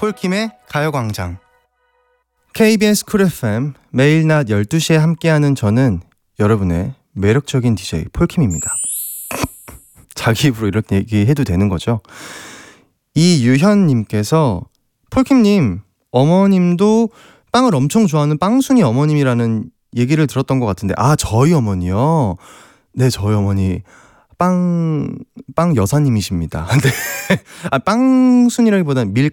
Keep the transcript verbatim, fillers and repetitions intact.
폴킴의 가요광장. 케이비에스 쿨 에프엠 매일 낮 열두 시에 함께하는 저는 여러분의 매력적인 디제이 폴킴입니다. 자기 입으로 이렇게 얘기해도 되는 거죠? 이유현님께서 폴킴님, 어머님도 빵을 엄청 좋아하는 빵순이 어머님이라는 얘기를 들었던 것 같은데, 아, 저희 어머니요? 네, 저희 어머니 빵, 빵 여사님이십니다. 네. 아, 빵순이라기보다는 밀